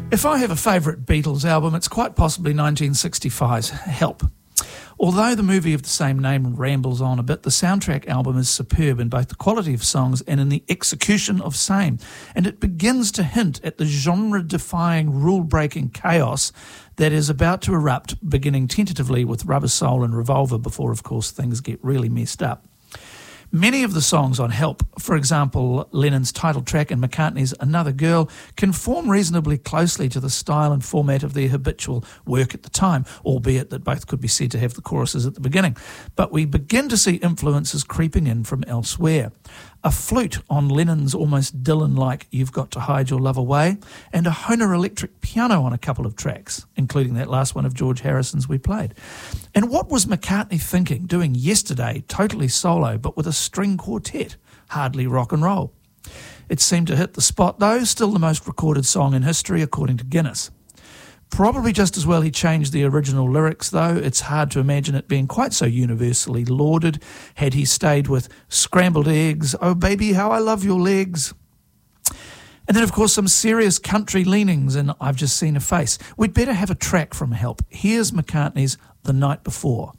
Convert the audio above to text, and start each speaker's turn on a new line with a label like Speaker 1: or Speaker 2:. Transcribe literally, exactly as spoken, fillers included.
Speaker 1: If I have a favourite Beatles album, it's quite possibly nineteen sixty-five's Help. Although the movie of the same name rambles on a bit, the soundtrack album is superb in both the quality of songs and in the execution of same, and it begins to hint at the genre-defying, rule-breaking chaos that is about to erupt, beginning tentatively with Rubber Soul and Revolver before, of course, things get really messed up. Many of the songs on Help, for example, Lennon's title track and McCartney's Another Girl, conform reasonably closely to the style and format of their habitual work at the time, albeit that both could be said to have the choruses at the beginning. But we begin to see influences creeping in from elsewhere. A flute on Lennon's almost Dylan-like You've Got to Hide Your Love Away, and a Hohner electric piano on a couple of tracks, including that last one of George Harrison's we played. And what was McCartney thinking, doing Yesterday totally solo, but with a string quartet? Hardly rock and roll. It seemed to hit the spot though, still the most recorded song in history according to Guinness. Probably just as well he changed the original lyrics, though. It's hard to imagine it being quite so universally lauded had he stayed with scrambled eggs, oh baby, how I love your legs. And then, of course, some serious country leanings in I've Just Seen a Face. We'd better have a track from Help. Here's McCartney's The Night Before.